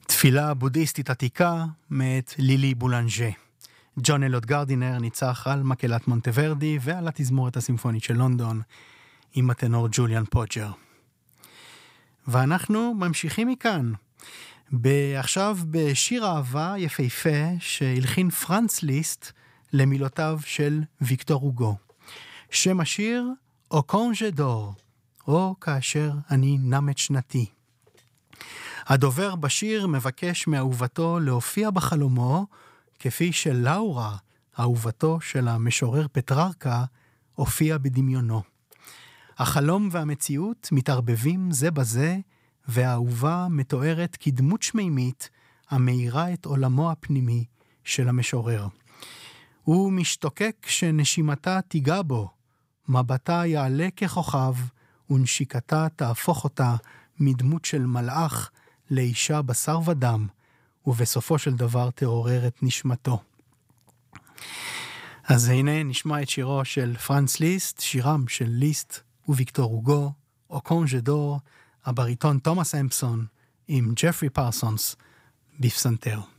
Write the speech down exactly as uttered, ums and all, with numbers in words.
תפילה בודהיסטית עתיקה מאת לילי בולנג'ה. ג'ון אלוט גרדינר ניצח על מקהלת מונטוורדי ועל התזמורת הסימפונית של לונדון עם הטנור ג'וליאן פוג'ר. ואנחנו ממשיכים מכאן. עכשיו בשיר אהבה יפהפה שהלחין פרנץ ליסט למילותיו של ויקטור הוגו. שם השיר או קונג'ה דור, או כאשר אני נם את שנתי. הדובר בשיר מבקש מאהובתו להופיע בחלומו, כפי שלאורה, אהובתו של המשורר פטררקה, הופיע בדמיונו. החלום והמציאות מתערבבים זה בזה, והאהובה מתוארת כדמות שמימית המאירה את עולמו הפנימי של המשורר. הוא משתוקק שנשימתה תיגע בו, מבטה יעלה ככוכב, ונשיקתה תהפוך אותה מדמות של מלאך לאישה בשר ודם, ובסופו של דבר תעורר את נשמתו. אז הנה נשמע את שירו של פרנץ ליסט, שירם של ליסט וויקטור הוגו, או קונג'ה דור, הבריטון תומאס אמפסון עם ג'פרי פרסונס בפסנתר.